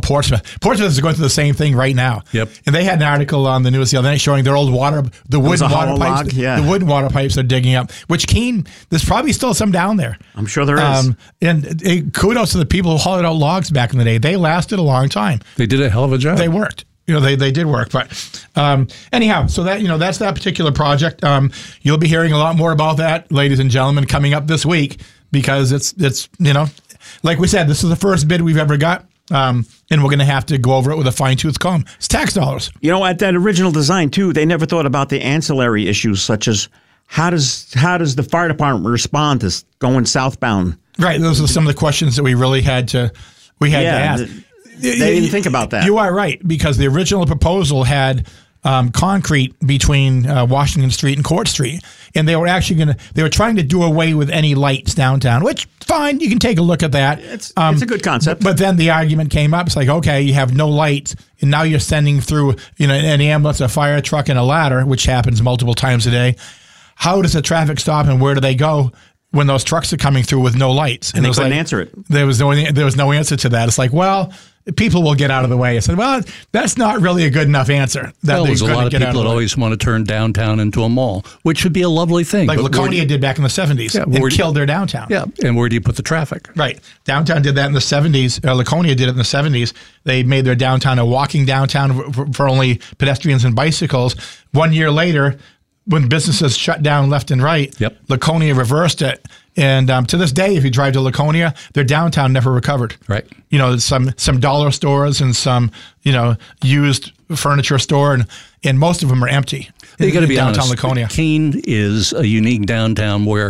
Portsmouth. Portsmouth is going through the same thing right now. Yep. And they had an article on the news the other night showing their old wooden water pipes. The wooden water pipes they're digging up. Which Keene, there's probably still some down there. I'm sure there is. And kudos to the people who hauled out logs back in the day. They lasted a long time. They did a hell of a job. They worked. They did work. But anyhow, so that that's that particular project. You'll be hearing a lot more about that, ladies and gentlemen, coming up this week, because it's like we said, this is the first bid we've ever got. And we're going to have to go over it with a fine-tooth comb. It's tax dollars. At that original design, too, they never thought about the ancillary issues, such as how does the fire department respond to going southbound? Right. Those are some of the questions that we really had to ask. They didn't think about that. You are right, because the original proposal had concrete between Washington Street and Court Street, and they were trying to do away with any lights downtown, which fine, you can take a look at that. It's a good concept. But then the argument came up. It's like, okay, you have no lights, and now you're sending through an ambulance, a fire truck, and a ladder, which happens multiple times a day. How does the traffic stop, and where do they go when those trucks are coming through with no lights? And they couldn't answer it. There was no answer to that. It's like, well, people will get out of the way. I said, well, that's not really a good enough answer. There's a lot of people that always want to turn downtown into a mall, which would be a lovely thing. Like Laconia did back in the 70s and killed their downtown. Yeah, and where do you put the traffic? Right. Downtown did that in the 70s. Laconia did it in the 70s. They made their downtown a walking downtown for only pedestrians and bicycles. 1 year later, when businesses shut down left and right, Laconia reversed it. And to this day, if you drive to Laconia, their downtown never recovered. Right. Some dollar stores and some, used furniture store, and most of them are empty. You got to be downtown honest. Laconia. Keene is a unique downtown where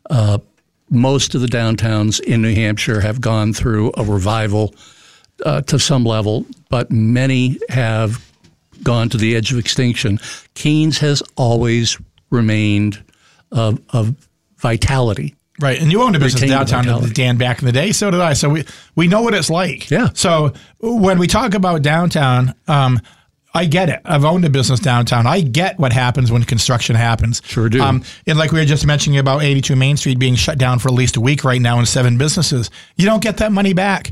most of the downtowns in New Hampshire have gone through a revival to some level, but many have gone to the edge of extinction. Keene's has always remained of vitality. Right, and you owned a business downtown, Dan, back in the day. So did I. So we know what it's like. Yeah. So when we talk about downtown, I get it. I've owned a business downtown. I get what happens when construction happens. Sure do. And like we were just mentioning about 82 Main Street being shut down for at least a week right now in 7 businesses, you don't get that money back.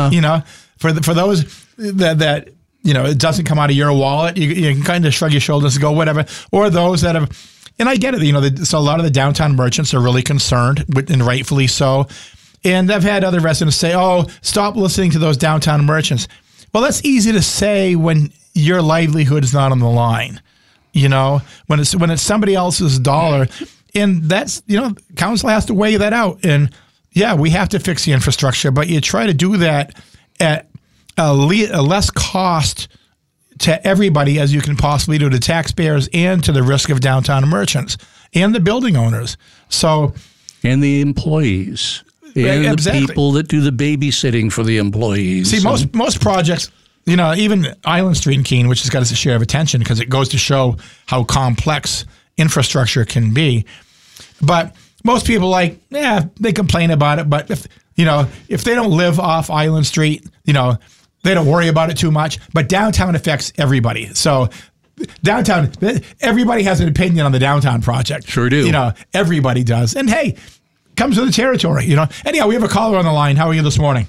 For those that it doesn't come out of your wallet, you can kind of shrug your shoulders and go whatever. Or those that have. And I get it, so a lot of the downtown merchants are really concerned, and rightfully so. And I've had other residents say, oh, stop listening to those downtown merchants. Well, that's easy to say when your livelihood is not on the line, when it's somebody else's dollar. And that's, council has to weigh that out. And yeah, we have to fix the infrastructure, but you try to do that at a less cost to everybody as you can possibly do, to taxpayers and to the risk of downtown merchants and the building owners. And the employees. And the people that do the babysitting for the employees. See, most projects, even Island Street in Keene, which has got its share of attention because it goes to show how complex infrastructure can be. But most people they complain about it. But if they don't live off Island Street, they don't worry about it too much, but downtown affects everybody. So downtown, everybody has an opinion on the downtown project. Sure do. Everybody does. And hey, comes with the territory, Anyhow, we have a caller on the line. How are you this morning?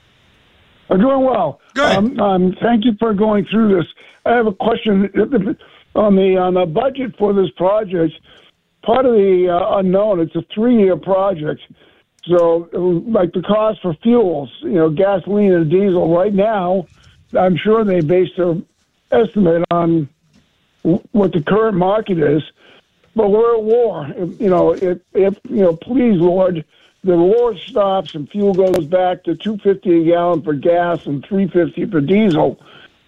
I'm doing well. Good. Thank you for going through this. I have a question on the budget for this project. Part of the unknown, it's a 3-year project. So, like the cost for fuels, gasoline and diesel, right now, I'm sure they base their estimate on what the current market is. But we're at war. If please, Lord, the war stops and fuel goes back to $2.50 a gallon for gas and $3.50 for diesel,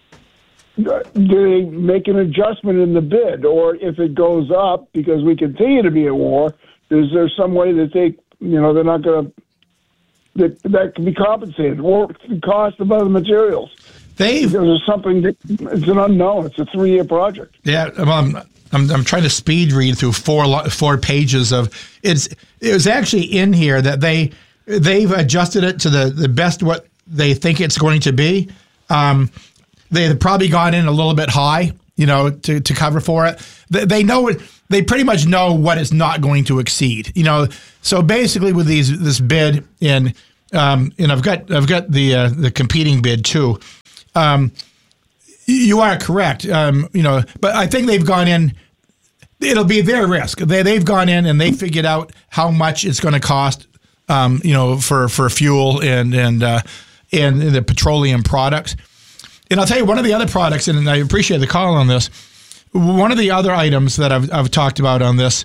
do they make an adjustment in the bid? Or if it goes up because we continue to be at war, is there some way that they're not going to, that can be compensated, or the cost of other materials? There's something it's an unknown. It's a 3-year project. Yeah, well, I'm trying to speed read through 4 pages of it. It was actually in here that they've adjusted it to the best what they think it's going to be. They had probably gone in a little bit high, to cover for it. They know it. They pretty much know what it's not going to exceed, So basically, with this bid, and I've got the competing bid too. you are correct. But I think they've gone in. It'll be their risk. They've gone in and they figured out how much it's going to cost, for fuel and the petroleum products. And I'll tell you one of the other products, and I appreciate the call on this. One of the other items that I've talked about on this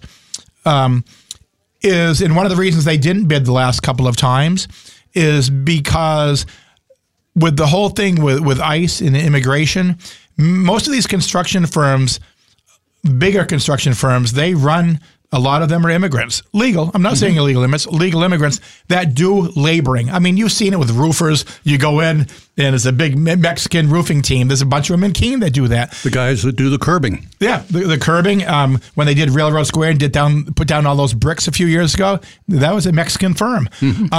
is, and one of the reasons they didn't bid the last couple of times is because with the whole thing with ICE and immigration, most of these construction firms, bigger construction firms, they run, a lot of them are immigrants. Legal, I'm not saying illegal immigrants, legal immigrants that do laboring. I mean, you've seen it with roofers. You go in and it's a big Mexican roofing team. There's a bunch of them in Keene that do that. The guys that do the curbing. Yeah, the curbing. When they did Railroad Square and put down all those bricks a few years ago, that was a Mexican firm.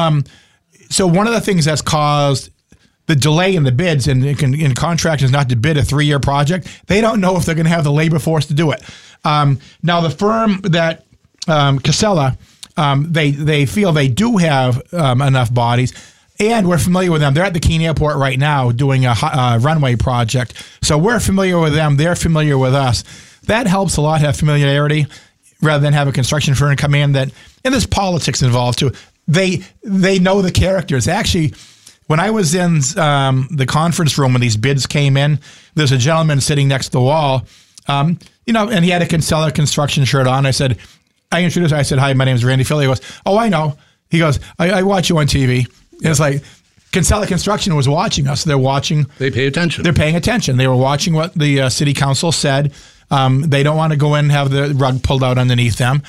So one of the things that's caused the delay in the bids and contractors not to bid a 3-year project, they don't know if they're going to have the labor force to do it. Now, the firm that Casella, they feel they do have enough bodies, and we're familiar with them. They're at the Keene Airport right now doing a runway project. So we're familiar with them. They're familiar with us. That helps a lot, have familiarity, rather than have a construction firm come in and there's politics involved too. They know the characters. Actually, when I was in the conference room when these bids came in, there's a gentleman sitting next to the wall, and he had a Casella Construction shirt on. I introduced him. I said, "Hi, my name is Randy Philly." He goes, "Oh, I know." He goes, I watch you on TV. And it's like Casella Construction was watching us. They're watching. They pay attention. They're paying attention. They were watching what the city council said. They don't want to go in and have the rug pulled out underneath them.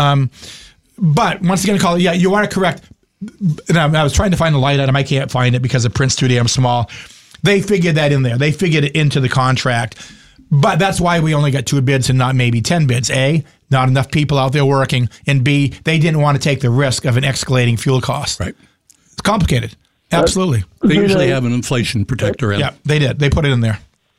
But once again, Colin, yeah, you are correct. And I was trying to find the light item. I can't find it because the print's too damn small. They figured that in there. They figured it into the contract. But that's why we only got 2 bids and not maybe 10 bids. A, not enough people out there working. And B, they didn't want to take the risk of an escalating fuel cost. Right. It's complicated. Absolutely. They usually have an inflation protector in. Yeah, they did. They put it in there.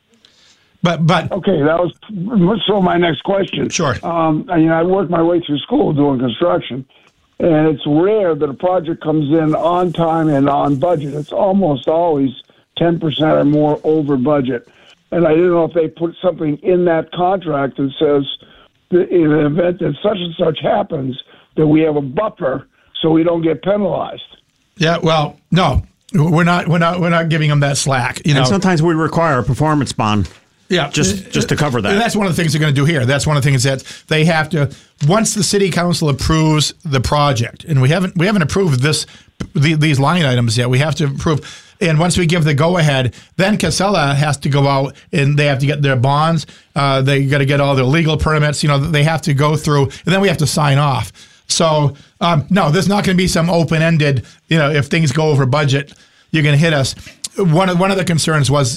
But okay, that was so my next question. Sure. I worked my way through school doing construction. And it's rare that a project comes in on time and on budget. It's almost always 10% or more over budget. And I didn't know if they put something in that contract that says that in an event that such and such happens, that we have a buffer so we don't get penalized. Yeah, well, no, we're not giving them that slack. And sometimes we require a performance bond. Yeah, just to cover that. And that's one of the things they're going to do here. That's one of the things that they have to. Once the city council approves the project, and we haven't approved these line items yet. We have to approve, and once we give the go ahead, then Casella has to go out and they have to get their bonds. They got to get all their legal permits. They have to go through, and then we have to sign off. So no, there's not going to be some open ended. If things go over budget, you're going to hit us. One of the concerns was.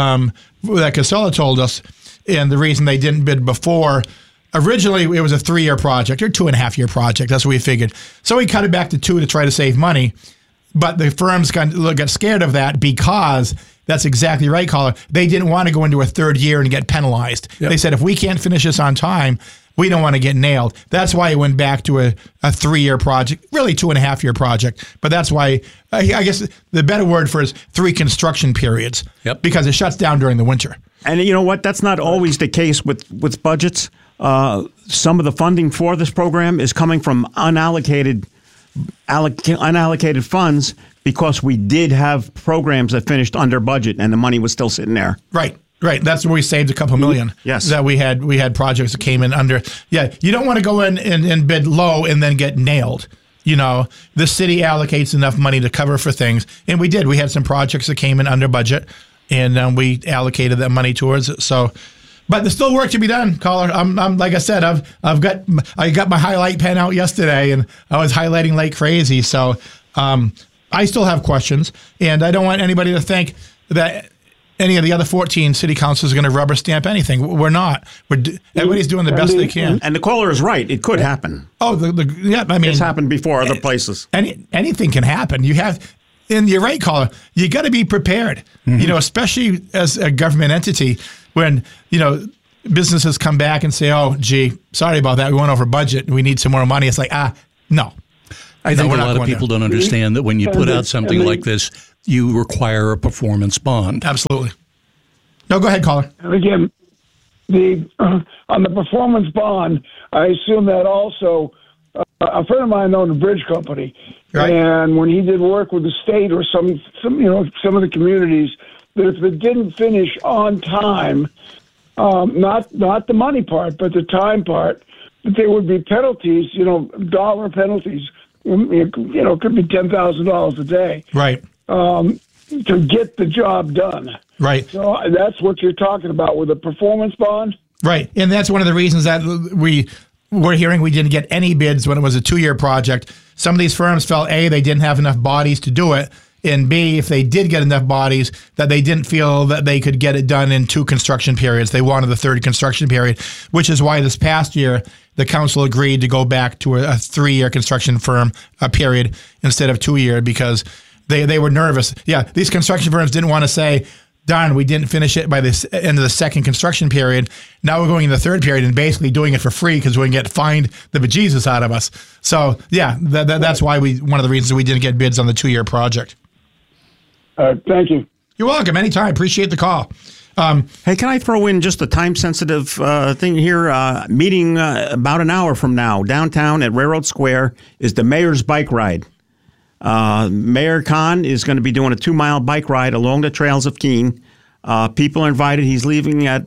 That Casella told us, and the reason they didn't bid before, originally it was a 3-year project or 2.5-year project. That's what we figured. So we cut it back to 2 to try to save money. But the firms got scared of that because that's exactly right, caller. They didn't want to go into a 3rd year and get penalized. Yep. They said, if we can't finish this on time, we don't want to get nailed. That's why it went back to a 3-year project, really 2.5-year project. But that's why, I guess the better word for it is 3 construction periods. Yep. Because it shuts down during the winter. And you know what? That's not always the case with budgets. Some of the funding for this program is coming from unallocated funds because we did have programs that finished under budget and the money was still sitting there. Right. That's where we saved a couple million. Yes. That we had projects that came in under. Yeah. You don't want to go in and bid low and then get nailed. The city allocates enough money to cover for things. And we did. We had some projects that came in under budget and we allocated that money towards it. So, but there's still work to be done, caller. I'm like I said, I got my highlight pen out yesterday and I was highlighting like crazy. So, I still have questions and I don't want anybody to think that any of the other 14 city councils are going to rubber stamp anything. We're not. Everybody's doing the best they can. And the caller is right. It could happen. Oh, yeah. I mean, it's happened before other places. Anything can happen. And you're right, caller. You got to be prepared. Mm-hmm. Especially as a government entity, when businesses come back and say, "Oh, gee, sorry about that. We went over budget. We need some more money." It's like, no. I think a lot of people don't understand that when you put out something like this, you require a performance bond. Absolutely. No, go ahead, caller. And again, on the performance bond, I assume that also a friend of mine owned a bridge company, right. And when he did work with the state or some of the communities, that if it didn't finish on time, not the money part, but the time part, that there would be penalties, dollar penalties. It could be $10,000 a day, right, to get the job done. Right. So that's what you're talking about with a performance bond? Right. And that's one of the reasons that we're hearing we didn't get any bids when it was a 2-year project. Some of these firms felt, A, they didn't have enough bodies to do it, and B, if they did get enough bodies, that they didn't feel that they could get it done in 2 construction periods. They wanted the 3rd construction period, which is why this past year the council agreed to go back to a 3-year construction firm period instead of 2-year, because they were nervous. Yeah, these construction firms didn't want to say, darn, we didn't finish it by the end of the 2nd construction period. Now we're going in the 3rd period and basically doing it for free because we can get fined the bejesus out of us. So, yeah, that's why one of the reasons we didn't get bids on the 2-year project. Thank you. You're welcome. Anytime. Appreciate the call. Hey, can I throw in just a time-sensitive thing here? Meeting about an hour from now, downtown at Railroad Square, is the mayor's bike ride. Mayor Khan is going to be doing a 2-mile bike ride along the trails of Keene. People are invited. He's leaving at,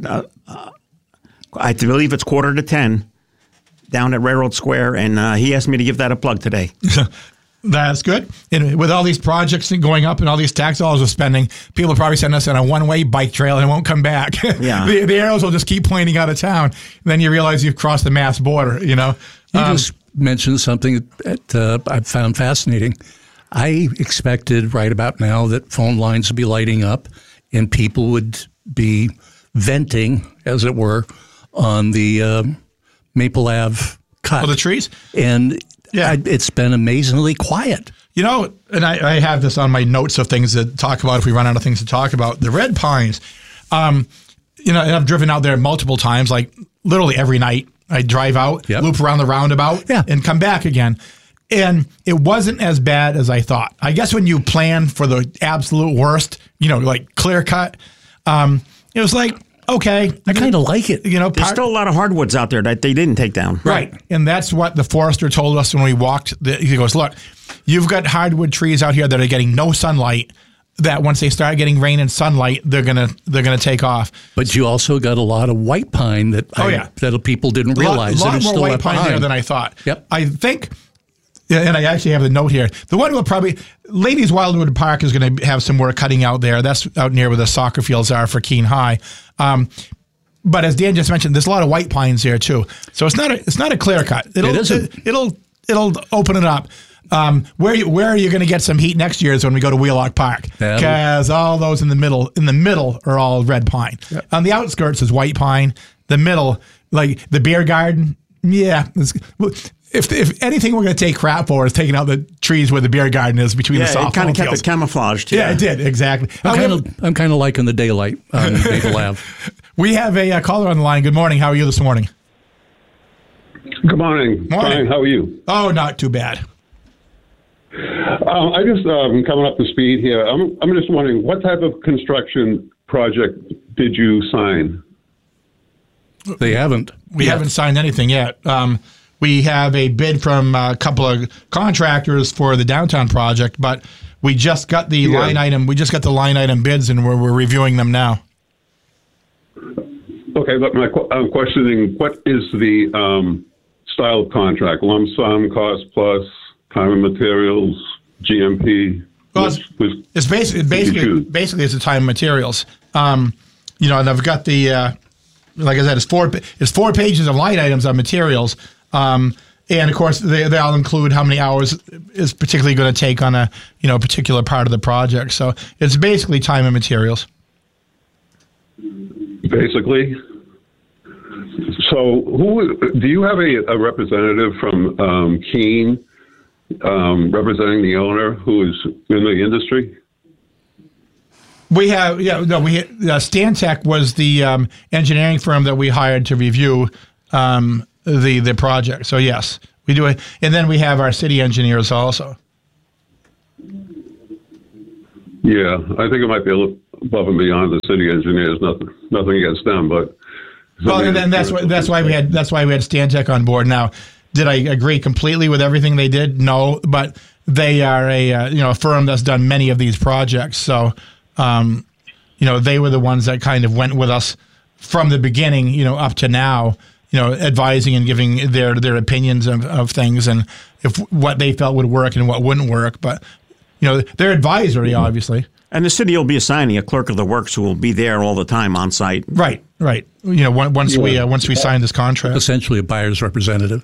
I believe it's 9:45 down at Railroad Square, and he asked me to give that a plug today. That's good. And with all these projects going up and all these tax dollars we're spending, people probably send us on a one-way bike trail and it won't come back. Yeah. the arrows will just keep pointing out of town. And then you realize you've crossed the Mass border, You just mentioned something that I found fascinating. I expected right about now that phone lines would be lighting up and people would be venting, as it were, on the Maple Ave cut. Oh, the trees? And it's been amazingly quiet. And I have this on my notes of things to talk about if we run out of things to talk about. The red pines, and I've driven out there multiple times, like literally every night. I drive out, loop around the roundabout, and come back again. And it wasn't as bad as I thought. I guess when you plan for the absolute worst, like clear cut, it was like, okay. I kind of like it. There's still a lot of hardwoods out there that they didn't take down. Right. And that's what the forester told us when we walked. He goes, look, you've got hardwood trees out here that are getting no sunlight, that once they start getting rain and sunlight, they're gonna take off. But you also got a lot of white pine that people didn't realize. A lot more white pine there than I thought. Yep. I think, and I actually have the note here. The one will probably, Ladies Wildwood Park is going to have some work cutting out there. That's out near where the soccer fields are for Keene High. But as Dan just mentioned, there's a lot of white pines there too. So it's not a clear cut. It'll open it up. Where are you going to get some heat next year is when we go to Wheelock Park, because all those in the middle are all red pine. Yep. On the outskirts is white pine. The middle, like the beer garden, If anything we're going to take crap for is taking out the trees where the beer garden is between the softball fields. It kind of kept it camouflaged. Yeah, it did, exactly. I'm kind of liking the daylight on Maple Ave. We have a caller on the line. Good morning. How are you this morning? Good morning. Fine. How are you? Oh, not too bad. I just coming up to speed here. I'm just wondering, what type of construction project did you sign? They haven't. We haven't signed anything yet. We have a bid from a couple of contractors for the downtown project, but we just got the line item. We just got the line item bids, and we're reviewing them now. Okay, but I'm questioning, what is the style of contract? Lump sum, cost plus, time and materials, GMP? Well, it's basically it's the time and materials. And I've got the like I said, it's 4 pages of line items on materials. And of course, they all include how many hours is particularly going to take on a particular part of the project. So it's basically time and materials. Basically. So, do you have a representative from Keene representing the owner who is in the industry? We have, Stantec was the engineering firm that we hired to review the project. So yes, We do it, and then we have our city engineers also. Yeah, I think it might be a little above and beyond the city engineers. Nothing against them, but well, and then that's why we had Stantec on board. Now, did I agree completely with everything they did? No, but they are a firm that's done many of these projects. So, they were the ones that kind of went with us from the beginning, up to now. Advising and giving their opinions of things and if what they felt would work and what wouldn't work. But they're advisory, obviously. And the city will be assigning a clerk of the works who will be there all the time on site. Right. Once we sign this contract, essentially a buyer's representative.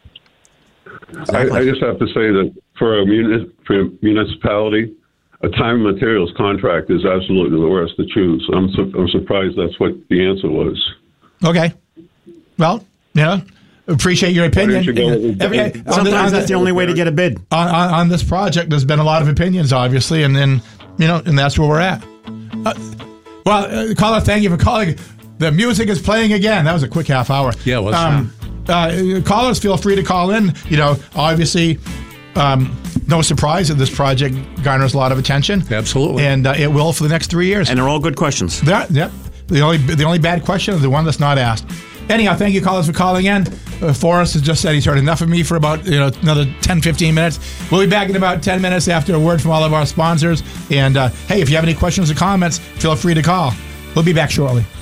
I just have to say that for a municipality, a time and materials contract is absolutely the worst to choose. I'm surprised that's what the answer was. Okay. Well, appreciate your opinion. Sometimes that's the only way to get a bid. On this project, there's been a lot of opinions, obviously, and that's where we're at. Caller, thank you for calling. The music is playing again. That was a quick half hour. Yeah, it was. Callers, feel free to call in. Obviously, no surprise that this project garners a lot of attention. Absolutely. And it will for the next 3 years. And they're all good questions. Yep. The only bad question is the one that's not asked. Anyhow, thank you, callers, for calling in. Forrest has just said he's heard enough of me for about another 10, 15 minutes. We'll be back in about 10 minutes after a word from all of our sponsors. And, hey, if you have any questions or comments, feel free to call. We'll be back shortly.